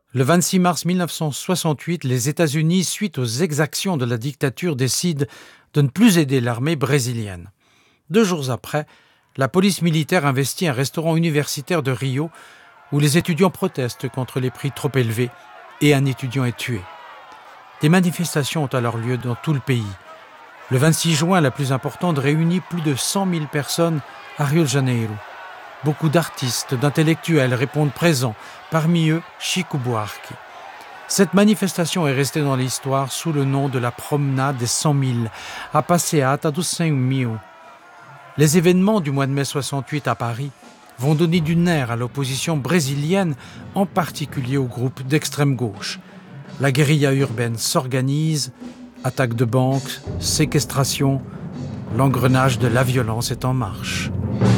Le 26 mars 1968, les États-Unis, suite aux exactions de la dictature, décident de ne plus aider l'armée brésilienne. 2 jours après, la police militaire investit un restaurant universitaire de Rio où les étudiants protestent contre les prix trop élevés et un étudiant est tué. Des manifestations ont alors lieu dans tout le pays. Le 26 juin, la plus importante réunit plus de 100 000 personnes à Rio de Janeiro. Beaucoup d'artistes, d'intellectuels répondent présents, parmi eux Chico Buarque. Cette manifestation est restée dans l'histoire sous le nom de la promenade des 100 000, à Passeata dos 100 000. Les événements du mois de mai 68 à Paris vont donner du nerf à l'opposition brésilienne, en particulier au groupe d'extrême gauche. La guérilla urbaine s'organise, attaques de banques, séquestrations, l'engrenage de la violence est en marche.